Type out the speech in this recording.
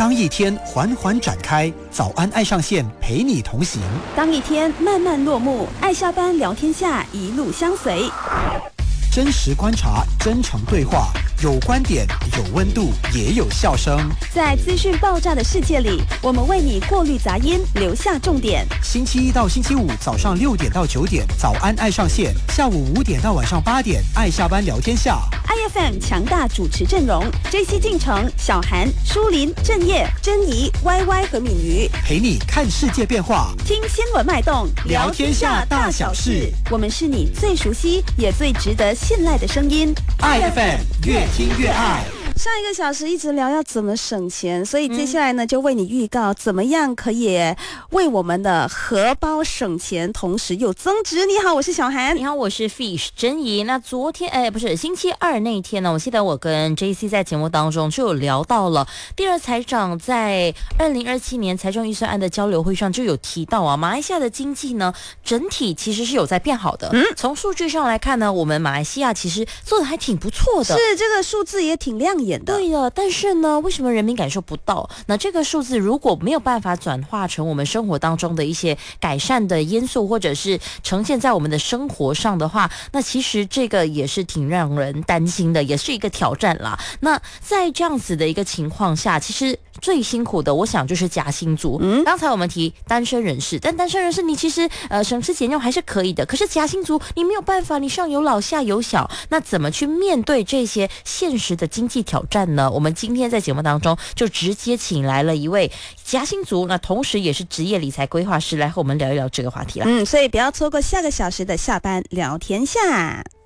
当一天缓缓展开，早安爱上线陪你同行； 当一天慢慢落幕，爱下班聊天下一路相随。 真实观察，真诚对话，有观点，有温度，也有笑声。 在资讯爆炸的世界里，我们为你过滤杂音，留下重点。 星期一到星期五早上6点到9点，早安爱上线；下午5点到晚上8点，爱下班聊天下。 IFM 强大主持阵容 ：JC 进城、小韩、舒林、郑业、珍妮、YY 和敏瑜， 陪你看世界变化， 听新闻脉动， 聊天下大小事。 我们是你最熟悉也最值得信赖的声音。 IFM 越听越爱。 上一个小时一直聊要怎么省钱，所以接下来呢就为你预告怎么样可以为我们的荷包省钱，同时又增值。你好，我是小韩。 你好，我是 Fish 珍怡。那昨天不是星期二那一天呢，我记得我跟 JC 在节目当中就有聊到了第二财长在2027年财政预算案的交流会上就有提到啊，马来西亚的经济呢整体其实是有在变好的。从数据上来看呢，我们马来西亚其实做的还挺不错的， 是这个数字也挺亮眼的。 对的，但是呢，为什么人民感受不到？那这个数字如果没有办法转化成我们生活当中的一些改善的因素，或者是呈现在我们的生活上的话，那其实这个也是挺让人担心的，也是一个挑战啦。那在这样子的一个情况下，其实最辛苦的，我想就是夹心族。刚才我们提单身人士，但单身人士你其实省吃俭用还是可以的，可是夹心族你没有办法，你上有老下有小，那怎么去面对这些现实的经济挑战呢？我们今天在节目当中就直接请来了一位夹心族，那同时也是职业理财规划师，来和我们聊一聊这个话题啦。 所以不要错过下个小时的下班聊天下。